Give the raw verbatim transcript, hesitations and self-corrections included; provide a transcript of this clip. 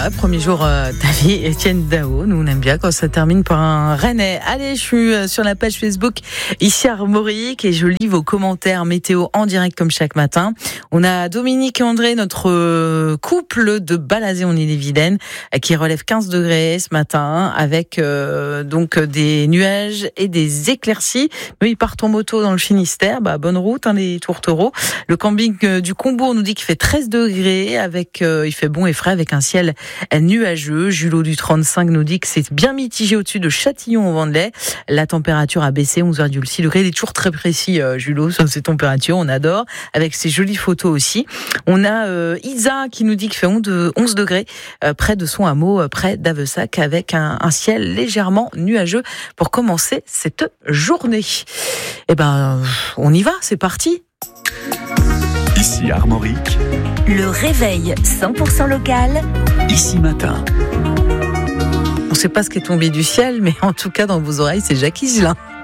Ouais, premier jour euh, d'avis, Étienne Dao. Nous, on aime bien quand ça termine par un Rennais. Allez, je suis euh, sur la page Facebook ici à Armorique et je lis vos commentaires météo en direct comme chaque matin. On a Dominique et André, notre euh, couple de Balazé en Ille-et-Vilaine, euh, qui relève quinze degrés ce matin avec euh, donc des nuages et des éclaircies. Eux, ils partent en moto dans le Finistère. Bah, bonne route, hein, les tourtereaux. Le camping euh, du Combourg nous dit qu'il fait treize degrés avec, euh, il fait bon et frais avec un ciel nuageux. Julot du trente-cinq nous dit que c'est bien mitigé au-dessus de Châtillon au Vendelais. La température a baissé, onze virgule six degrés. Il est toujours très précis, euh, Julot, sur ces températures. On adore. Avec ses jolies photos aussi. On a euh, Isa qui nous dit qu'il fait onze degrés euh, près de son hameau, euh, près d'Avessac, avec un, un ciel légèrement nuageux pour commencer cette journée. Eh ben, on y va, c'est parti. Ici Armorique, le réveil cent pour cent local. Ici Matin. On ne sait pas ce qui est tombé du ciel, mais en tout cas, dans vos oreilles, c'est Jacques Higelin.